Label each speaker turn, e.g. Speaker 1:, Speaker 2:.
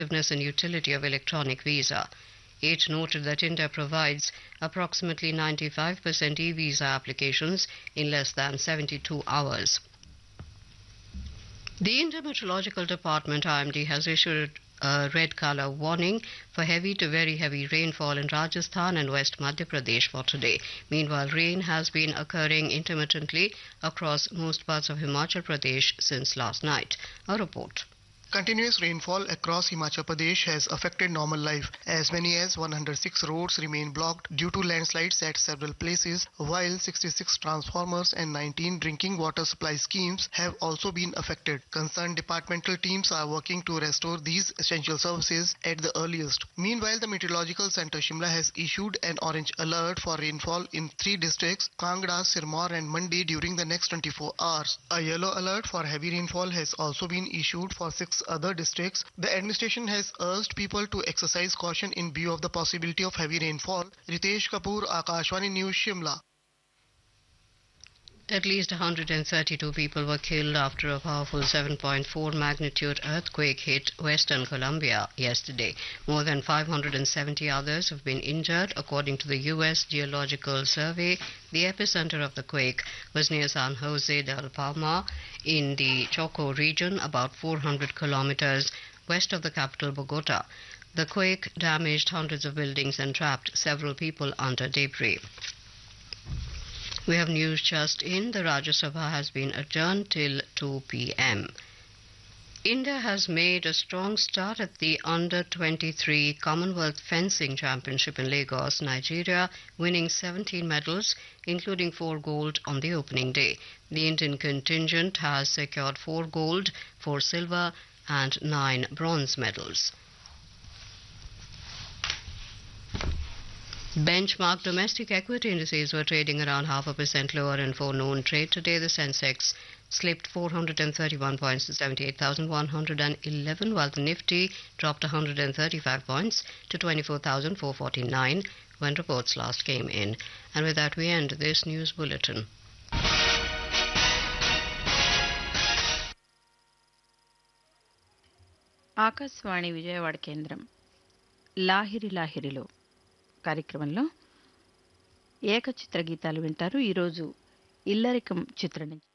Speaker 1: effectiveness and utility of electronic visa. It noted that India provides approximately 95% e-visa applications in less than 72 hours. The India Meteorological Department IMD has issued a red color warning for heavy to very heavy rainfall in Rajasthan and West Madhya Pradesh for today. Meanwhile, rain has been occurring intermittently across most parts of Himachal Pradesh since last night. A report.
Speaker 2: Continuous rainfall across Himachal Pradesh has affected normal life. As many as 106 roads remain blocked due to landslides at several places, while 66 transformers and 19 drinking water supply schemes have also been affected. Concerned departmental teams are working to restore these essential services at the earliest. Meanwhile, the Meteorological Centre Shimla has issued an orange alert for rainfall in 3 districts, Kangra, Sirmaur and Mandi during the next 24 hours. A yellow alert for heavy rainfall has also been issued for 6 other districts. The administration has urged people to exercise caution in view of the possibility of heavy rainfall. Ritesh Kapoor, Akashvani News, Shimla.
Speaker 1: At least 132 people were killed after a powerful 7.4 magnitude earthquake hit Western Colombia yesterday. More than 570 others have been injured. According to the U.S. Geological Survey, the epicenter of the quake was near San Jose del Palma in the Choco region, about 400 kilometers west of the capital Bogota. The quake damaged hundreds of buildings and trapped several people under debris. We have news just in. The Rajya Sabha has been adjourned till 2 p.m. India has made a strong start at the Under-23 Commonwealth Fencing Championship in Lagos, Nigeria, winning 17 medals, including 4 gold on the opening day. The Indian contingent has secured 4 gold, 4 silver and 9 bronze medals. Benchmark domestic equity indices were trading around 0.5% lower in forenoon trade today. The Sensex slipped 431 points to 78,111, while the Nifty dropped 135 points to 24,449 when reports last came in. And with that, we end this news bulletin.
Speaker 3: Akashvani Vijayawada కేంద్రం లాహిరి లాహిరిలో కార్యక్రమంలో ఏకచిత్ర గీతాలు వింటారు. ఈరోజు ఇల్లరికం చిత్రం నుంచి